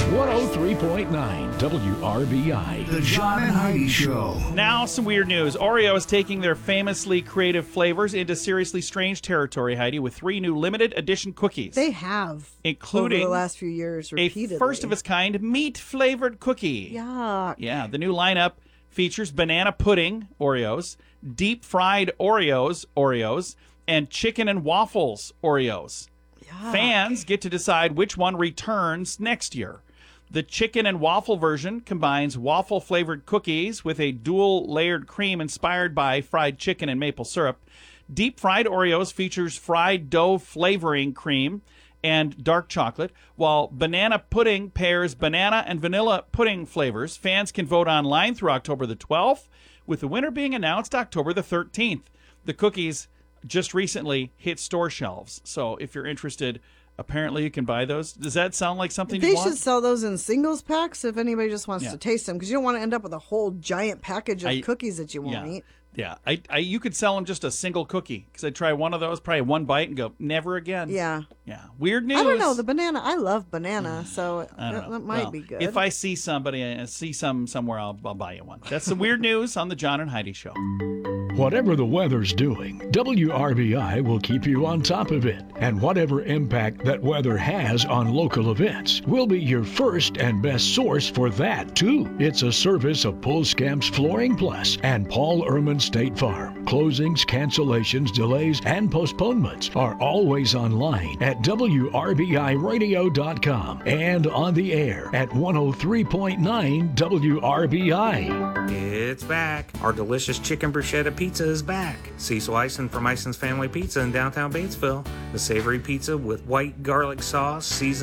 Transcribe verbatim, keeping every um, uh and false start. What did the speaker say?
one oh three point nine W R B I. The John and Heidi Show. Now, some weird news. Oreo is taking their famously creative flavors into seriously strange territory, Heidi, with three new limited edition cookies. They have. Including over the last few years repeatedly. A first-of-its-kind meat-flavored cookie. Yuck. Yeah, the new lineup features banana pudding Oreos, deep-fried Oreos Oreos, and chicken and waffles Oreos. Yuck. Fans get to decide which one returns next year. The chicken and waffle version combines waffle-flavored cookies with a dual-layered cream inspired by fried chicken and maple syrup. Deep-fried Oreos features fried dough flavoring cream and dark chocolate, while banana pudding pairs banana and vanilla pudding flavors. Fans can vote online through October the twelfth, with the winner being announced October the thirteenth. The cookies just recently hit store shelves, so if you're interested, apparently you can buy those. Does that sound like something They you want? should sell those in singles packs if anybody just wants Yeah. to taste them, because you don't want to end up with a whole giant package of I- cookies that you won't yeah. eat. Yeah, I, I, you could sell them just a single cookie, because I'd try one of those, probably one bite, and go, never again. Yeah. Yeah. Weird news. I don't know. The banana, I love banana, so I don't that, know. that might Well, be good. If I see somebody and see some somewhere, I'll, I'll buy you one. That's the weird news on the John and Heidi Show. Whatever the weather's doing, W R B I will keep you on top of it. And whatever impact that weather has on local events, we'll be your first and best source for that, too. It's a service of Pulskamps Flooring Plus and Paul Ehrman State Farm. Closings, cancellations, delays, and postponements are always online at W R B I radio dot com and on the air at one oh three point nine W R B I. It's back. Our delicious chicken bruschetta pizza is back. Cecil Eisen from Eisen's Family Pizza in downtown Batesville. The savory pizza with white garlic sauce, seasoned